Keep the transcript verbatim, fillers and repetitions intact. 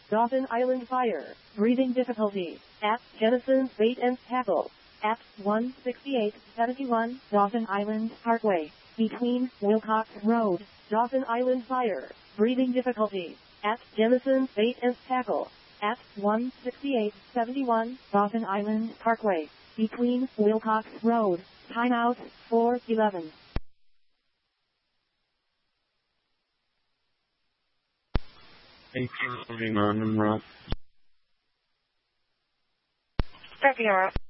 Dauphin Island fire. Breathing difficulty. At Jennison Bait and Tackle. At one sixty-eight seventy-one Dauphin Island Parkway. Between Wilcox Road. Dauphin Island fire. Breathing difficulty. At Jennison Bait and Tackle. At one sixty-eight seventy-one Dauphin Island Parkway. Between Wilcox Road. Timeout four eleven. Thanks for putting on and rock. Start the arrow.